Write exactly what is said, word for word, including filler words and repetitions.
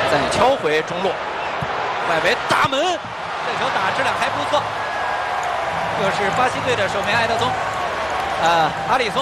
再敲回中路，外围大门，这球打质量还不错。又是巴西队的守门埃德松，呃，阿里松。